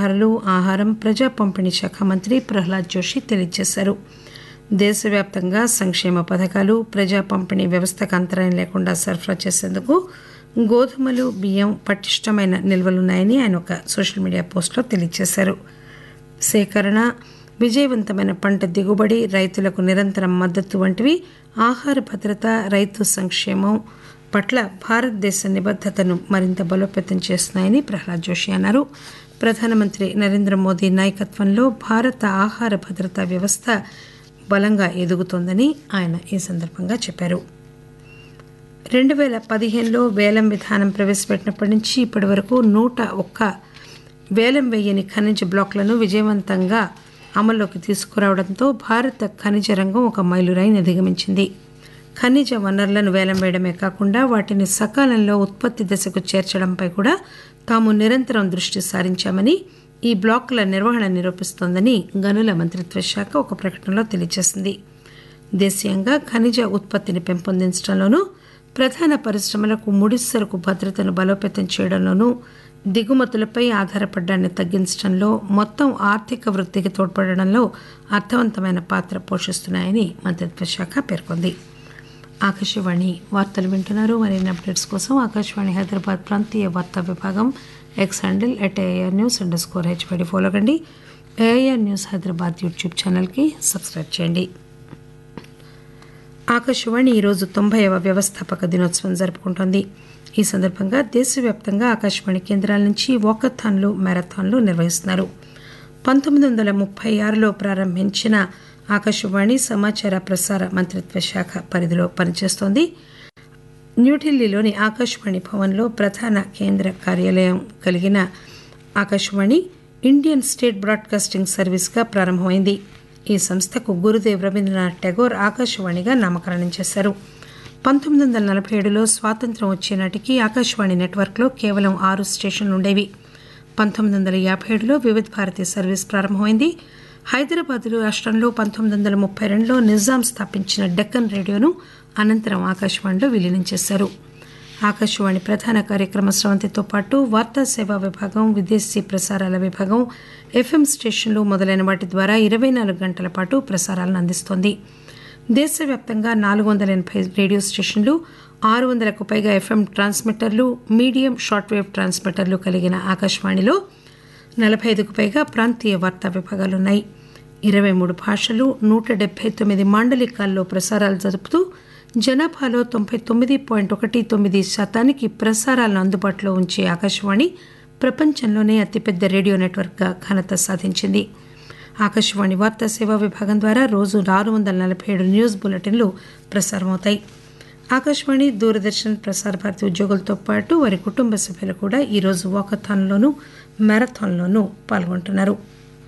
వ్యవహారాలు, ఆహారం, ప్రజా పంపిణీ శాఖ మంత్రి ప్రహ్లాద్ జోషి తెలియజేశారు. దేశవ్యాప్తంగా సంక్షేమ పథకాలు, ప్రజా పంపిణీ వ్యవస్థకు అంతరాయం లేకుండా సరఫరా చేసేందుకు గోధుమలు, బియ్యం పటిష్టమైన నిల్వలున్నాయని ఆయన ఒక సోషల్ మీడియా పోస్టులో తెలియజేశారు. సేకరణ, విజయవంతమైన పంట దిగుబడి, రైతులకు నిరంతరం మద్దతు వంటివి ఆహార భద్రత, రైతు సంక్షేమం పట్ల భారతదేశ నిబద్ధతను మరింత బలోపేతం చేస్తున్నాయని ప్రహ్లాద్ జోషి అన్నారు. ప్రధానమంత్రి నరేంద్ర మోదీ నాయకత్వంలో భారత ఆహార భద్రతా వ్యవస్థ బలంగా ఎదుగుతోందని ఆయన ఈ సందర్భంగా చెప్పారు. 2015లో వేలం విధానం ప్రవేశపెట్టినప్పటి నుంచి ఇప్పటి వరకు 101 వేలం వేయని ఖనిజ బ్లాకులను విజయవంతంగా అమల్లోకి తీసుకురావడంతో భారత ఖనిజ రంగం ఒక మైలురాయిని అధిగమించింది. ఖనిజ వనరులను వేలం వేయడమే కాకుండా వాటిని సకాలంలో ఉత్పత్తి దశకు చేర్చడంపై కూడా తాము నిరంతరం దృష్టి సారించామని, ఈ బ్లాకుల నిర్వహణ నిరూపిస్తోందని గనుల మంత్రిత్వ శాఖ ఒక ప్రకటనలో తెలియజేసింది. దేశీయంగా ఖనిజ ఉత్పత్తిని పెంపొందించడంలోనూ, ప్రధాన పరిశ్రమలకు ముడిసరుకు భద్రతను బలోపేతం చేయడంలోనూ, దిగుమతులపై ఆధారపడడాన్ని తగ్గించడంలో, మొత్తం ఆర్థిక వృద్ధికి తోడ్పడడంలో అర్థవంతమైన పాత్ర పోషిస్తున్నాయని మంత్రిత్వ శాఖ పేర్కొంది. ఆకాశవాణి వార్తలు వింటున్నారు. మరిన్ని అప్డేట్స్ కోసం ఆకాశవాణి హైదరాబాద్ ప్రాంతీయ వార్తా విభాగం ఎక్స్ హ్యాండిల్ @AIRnews_HYD ఫాలో కండి. AIR న్యూస్ హైదరాబాద్ యూట్యూబ్ ఛానల్కి సబ్స్క్రైబ్ చేయండి. ఆకాశవాణి ఈరోజు 90వ వ్యవస్థాపక దినోత్సవం జరుపుకుంటోంది. ఈ సందర్భంగా దేశవ్యాప్తంగా ఆకాశవాణి కేంద్రాల నుంచి వాకథాన్లు, మ్యారథాన్లు నిర్వహిస్తున్నారు. 1936లో ప్రారంభించిన ఆకాశవాణి సమాచార ప్రసార మంత్రిత్వ శాఖ పరిధిలో పనిచేస్తోంది. న్యూఢిల్లీలోని ఆకాశవాణి భవన్లో ప్రధాన కేంద్ర కార్యాలయం కలిగిన ఆకాశవాణి ఇండియన్ స్టేట్ బ్రాడ్కాస్టింగ్ సర్వీస్గా ప్రారంభమైంది. ఈ సంస్థకు గురుదేవ్ రవీంద్రనాథ్ ఠాగూర్ ఆకాశవాణిగా నామకరణం చేశారు. 1947లో స్వాతంత్ర్యం వచ్చే నాటికి ఆకాశవాణి నెట్వర్క్లో కేవలం 6 స్టేషన్లు ఉండేవి. 1957లో వివిధ భారతి సర్వీస్ ప్రారంభమైంది. హైదరాబాద్ రాష్ట్రంలో 1932లో నిజాం స్థాపించిన డెక్కన్ రేడియోను అనంతరం ఆకాశవాణిలో విలీనం చేశారు. ఆకాశవాణి ప్రధాన కార్యక్రమ స్రవంతితో పాటు వార్తా సేవా విభాగం, విదేశీ ప్రసారాల విభాగం, FM స్టేషన్లు మొదలైన వాటి ద్వారా 24 గంటల పాటు ప్రసారాలను అందిస్తోంది. దేశవ్యాప్తంగా 480 రేడియో స్టేషన్లు, 600కు పైగా FM ట్రాన్స్మిటర్లు, మీడియం షార్ట్ వేవ్ ట్రాన్స్మిటర్లు కలిగిన ఆకాశవాణిలో 45కు పైగా ప్రాంతీయ వార్తా విభాగాలున్నాయి. 23 భాషలు, 179 మాండలికాల్లో ప్రసారాలు జరుపుతూ జనాభాలో 99.19% ప్రసారాలను అందుబాటులో ఉంచే ఆకాశవాణి ప్రపంచంలోనే అతిపెద్ద రేడియో నెట్వర్క్గా ఘనత సాధించింది. ఆకాశవాణి వార్తా సేవా విభాగం ద్వారా రోజు 647 న్యూస్ బులెటిన్లు ప్రసారమవుతాయి. ఆకాశవాణి, దూరదర్శన్, ప్రసార భారతి ఉద్యోగులతో పాటు వారి కుటుంబ సభ్యులు కూడా ఈరోజు వాకథాన్లోనూ, మ్యారథాన్లోనూ పాల్గొంటున్నారు.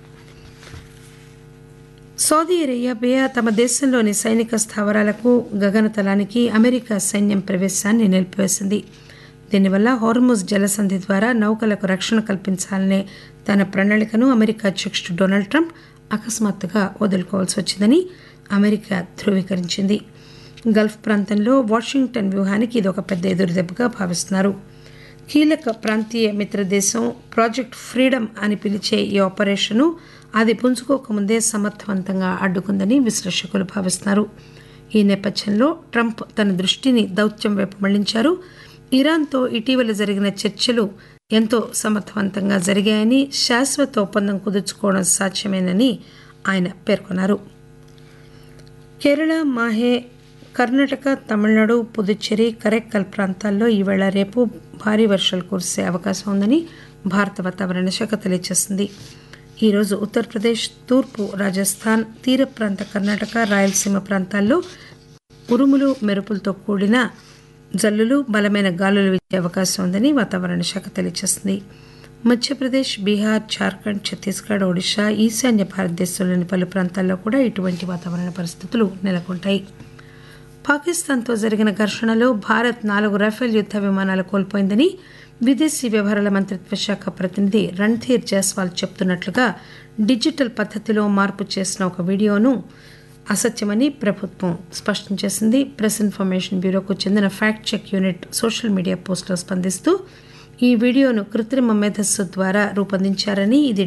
సౌదీ అరేబియా తమ దేశంలోని సైనిక స్థావరాలకు, గగనతలానికి అమెరికా సైన్యం ప్రవేశాన్ని నిలిపివేసింది. దీనివల్ల హోర్ముజ్ జలసంధి ద్వారా నౌకలకు రక్షణ కల్పించాలనే తన ప్రణాళికను అమెరికా అధ్యక్షుడు డొనాల్డ్ ట్రంప్ అకస్మాత్తుగా వదులుకోవాల్సి వచ్చిందని అమెరికా ధృవీకరించింది. గల్ఫ్ ప్రాంతంలో వాషింగ్టన్ వ్యూహానికి ఇది ఒక పెద్ద ఎదురుదెబ్బగా భావిస్తున్నారు. కీలక ప్రాంతీయ మిత్రదేశం ప్రాజెక్ట్ ఫ్రీడమ్ అని పిలిచే ఈ ఆపరేషను అది పుంజుకోకముందే సమర్థవంతంగా అడ్డుకుందని విశ్లేషకులు భావిస్తున్నారు. ఈ నేపథ్యంలో ట్రంప్ తన దృష్టిని దౌత్యం వైపు మళ్లించారు. ఇరాన్తో ఇటీవల జరిగిన చర్చలు ఎంతో సమర్థవంతంగా జరిగాయని, శాశ్వత ఒప్పందం కుదుర్చుకోవడం సాధ్యమేనని ఆయన పేర్కొన్నారు. కేరళ, మాహే, కర్ణాటక, తమిళనాడు, పుదుచ్చేరి, కరైక్కల్ ప్రాంతాల్లో ఈవేళ రేపు భారీ వర్షాలు కురిసే అవకాశం ఉందని భారత వాతావరణ శాఖ తెలియజేసింది. ఈరోజు ఉత్తరప్రదేశ్, తూర్పు రాజస్థాన్, తీర ప్రాంత కర్ణాటక, రాయలసీమ ప్రాంతాల్లో ఉరుములు, మెరుపులతో కూడిన జల్లులు, బలమైన గాలులు వీచే అవకాశం ఉందని వాతావరణ శాఖ తెలియజేసింది. మధ్యప్రదేశ్, బీహార్, జార్ఖండ్, ఛత్తీస్గఢ్, ఒడిశా, ఈశాన్య భారతదేశంలోని పలు ప్రాంతాల్లో కూడా ఇటువంటి వాతావరణ పరిస్థితులు నెలకొంటాయి. పాకిస్తాన్తో జరిగిన ఘర్షణలో భారత్ 4 రఫేల్ యుద్ద విమానాలు కోల్పోయిందని విదేశీ వ్యవహారాల మంత్రిత్వ శాఖ ప్రతినిధి రణ్ధీర్ జైస్వాల్ చెబుతున్నట్లుగా డిజిటల్ పద్ధతిలో మార్పు చేసిన ఒక వీడియోను అసత్యమని ప్రభుత్వం స్పష్టం చేసింది. ప్రెస్ ఇన్ఫర్మేషన్ బ్యూరోకు చెందిన fact check unit social media పోస్టులో స్పందిస్తూ ఈ వీడియోను కృత్రిమ మేధస్సు ద్వారా రూపొందించారని, ఇది